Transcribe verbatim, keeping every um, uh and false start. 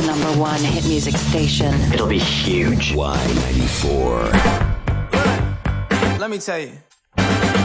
number one hit music station. It'll be huge. Y ninety-four. Let me tell you.